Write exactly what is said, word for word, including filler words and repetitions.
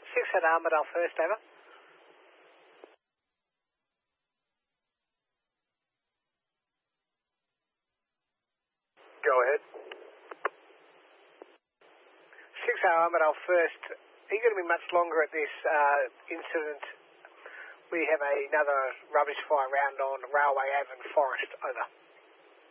Six at Armadale first, over. Go ahead. Six at Armadale first. Are you going to be much longer at this uh, incident? We have a, another rubbish fire round on Railway Ave and Forest, over.